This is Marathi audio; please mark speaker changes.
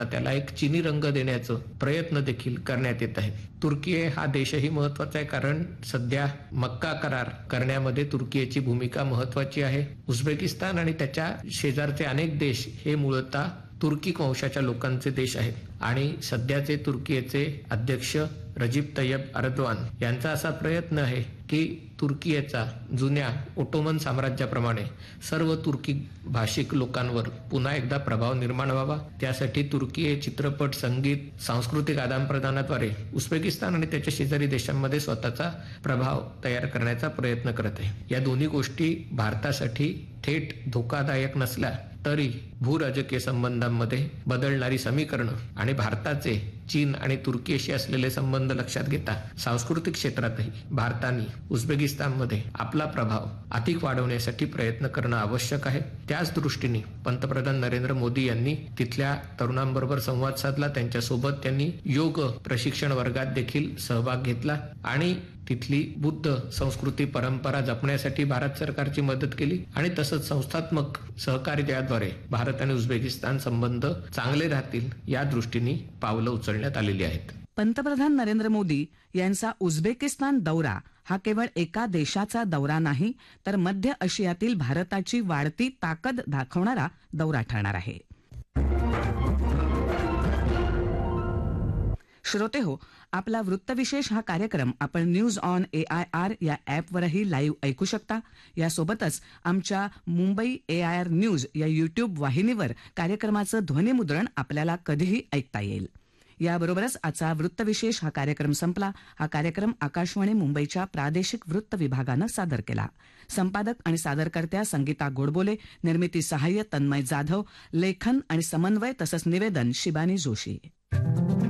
Speaker 1: त्याला एक चिनी रंग देण्याचा प्रयत्न देखील करण्यात येत आहे. तुर्की हा देशही महत्वाचा आहे, कारण सध्या मक्का करार करण्यामध्ये तुर्कीची भूमिका महत्वाची आहे. उझबेकिस्तान आणि त्याच्या शेजारचे अनेक देश हे मूळतः तुर्की वंशाच्या लोकांचे देश आहेत आणि सध्याचे तुर्कीचे अध्यक्ष रजीब तय्यब अर्दोआन यांचा असा प्रयत्न आहे की तुर्कीचा जुन्या ओटोमन साम्राज्याप्रमाणे सर्व तुर्की भाषिक लोकांवर पुन्हा एकदा प्रभाव निर्माण व्हावा. त्यासाठी तुर्की चित्रपट, संगीत, सांस्कृतिक आदानप्रदानाद्वारे उझबेकिस्तान आणि त्याच्या शेजारी देशांमध्ये स्वतःचा प्रभाव तयार करण्याचा प्रयत्न करत आहे. या दोन्ही गोष्टी भारतासाठी थेट धोकादायक नसल्या तरी भूराजकीय संबंधांमध्ये बदलणारी समीकरणं आणि भारताचे चीन आणि तुर्कीशी असलेले संबंध लक्षात घेता सांस्कृतिक क्षेत्रातही भारताने उझबेकिस्तानमध्ये आपला प्रभाव अधिक वाढवण्यासाठी प्रयत्न करणं आवश्यक आहे. त्याच दृष्टीने पंतप्रधान नरेंद्र मोदी यांनी तिथल्या तरुणांबरोबर संवाद साधला. त्यांच्यासोबत त्यांनी योग प्रशिक्षण वर्गात देखील सहभाग घेतला आणि तिथली बुद्ध संस्कृती परंपरा जपण्यासाठी भारत सरकारची मदत केली आणि तसंच संस्थात्मक सहकार्याद्वारे भारत आणि उझबेकिस्तान संबंध चांगले राहतील या दृष्टीने पावलं उचलण्यात आलेली आहेत.
Speaker 2: पंतप्रधान नरेंद्र मोदी यांचा उझबेकिस्तान दौरा हा केवळ एका देशाचा दौरा नाही, तर मध्य आशियातील भारताची वाढती ताकद दाखवणारा दौरा ठरणार आहे. श्रोते हो, आपला वृत्तविशेष हा कार्यक्रम आपण न्यूज ऑन AIR या ॲपवरही लाईव्ह ऐकू शकता. यासोबतच आमच्या मुंबई AIR न्यूज या यूट्यूब वाहिनीवर कार्यक्रमाचं ध्वनिमुद्रण आपल्याला कधीही ऐकता येईल. याबरोबरच आजचा वृत्तविशेष हा कार्यक्रम संपला. हा कार्यक्रम आकाशवाणी मुंबईच्या प्रादेशिक वृत्त विभागानं सादर केला. संपादक आणि सादरकर्त्या संगीता गोडबोले, निर्मिती सहाय्य तन्मय जाधव, लेखन आणि समन्वय तसंच निवेदन शिबानी जोशी.